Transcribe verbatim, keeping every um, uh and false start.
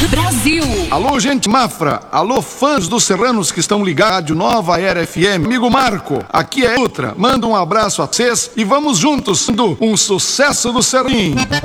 Brasil. Alô, gente Mafra. Alô, fãs dos serranos que estão ligados à Rádio Nova Era F M. Amigo Marco, aqui é Ultra. Manda um abraço a vocês e vamos juntos, sendo um sucesso do Serrinho.